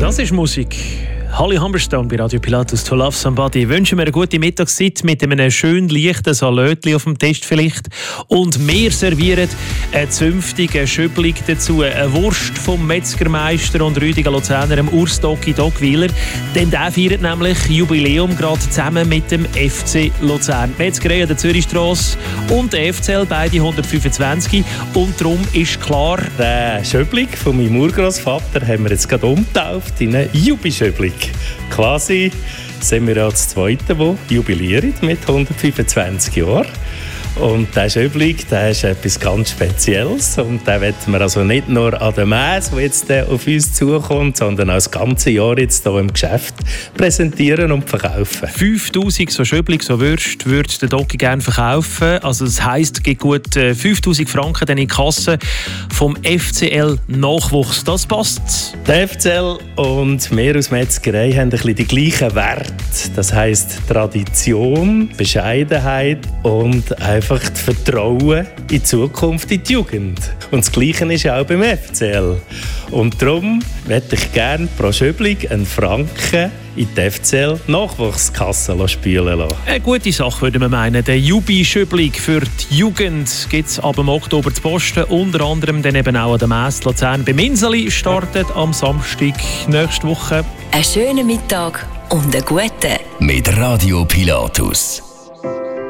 Das ist Musik. Holly Humberstone bei Radio Pilatus «To Love Somebody». Wünschen wir eine gute Mittagszeit mit einem schön leichten Salötli auf dem Tisch vielleicht. Und wir servieren eine zünftige Schöbling dazu. Eine Wurst vom Metzgermeister und Rüdiger Luzerner, dem Urs Docki-Dockweiler. Denn der feiert nämlich Jubiläum gerade zusammen mit dem FC Luzern. Die Metzgerei an der Zürichstrasse und der FCL, beide 125. Und darum ist klar... Den Schöbling von meinem Urgroßvater haben wir jetzt gerade umgetauft in einen Jubi-Schöbling. Quasi sind wir ja das Zweite, das jubiliert mit 125 Jahren. Und dieser Schöbling, der ist etwas ganz Spezielles. Und den wollen wir also nicht nur an der Messe, die jetzt auf uns zukommt, sondern auch das ganze Jahr jetzt hier im Geschäft präsentieren und verkaufen. 5000 so Schöbling, so Würste, würde der Docki gerne verkaufen. Also das heisst, es gibt gut 5000 Franken dann in die Kasse vom FCL Nachwuchs. Das passt. Der FCL und wir aus Metzgerei haben ein bisschen die gleichen Werte. Das heisst Tradition, Bescheidenheit und einfach das Vertrauen in die Zukunft, in die Jugend. Und das Gleiche ist ja auch beim FCL. Und darum möchte ich gerne pro Schöbling einen Franken in die FCL-Nachwuchskasse spülen lassen. Eine gute Sache, würde man meinen. Der Jubi-Schöbling für die Jugend gibt es ab dem Oktober zu posten. Unter anderem dann eben auch an der Messe Luzern. Beim Inseli startet am Samstag nächste Woche. Einen schönen Mittag und einen guten. Mit Radio Pilatus.